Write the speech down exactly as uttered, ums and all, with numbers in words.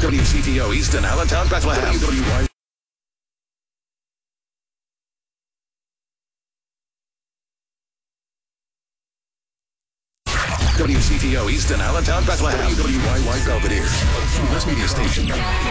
W C T O Easton, Allentown, Bethlehem. W Y- W C T O Easton, Allentown, Bethlehem. W Y Y Belvedere, a U S media station.